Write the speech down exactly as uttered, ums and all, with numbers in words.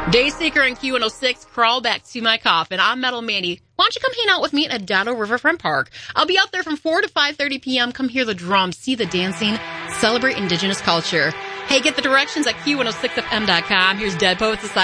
Dayseeker and Q one oh six, Crawl Back to My Coffin. I'm Metal Mandy. Why don't you come hang out with me at Adado Riverfront Park? I'll be out there from four to five thirty p.m. Come hear the drums, see the dancing, celebrate indigenous culture. Hey, get the directions at Q one oh six F M dot com. Here's Dead Poet Society.